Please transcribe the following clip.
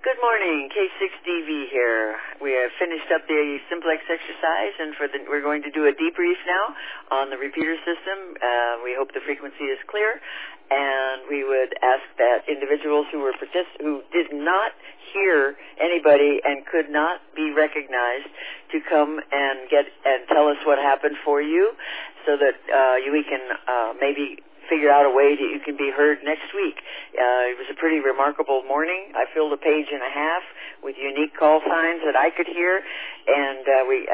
Good morning, K6DV here. We have finished up the simplex exercise, and we're going to do a debrief now on the repeater system. We hope the frequency is clear, and we would ask that individuals who did not hear anybody and could not be recognized to come and tell us what happened for you, so that we can maybe figure out a way that you can be heard next week. It was a pretty remarkable morning. I filled a page and a half with unique call signs that I could hear, and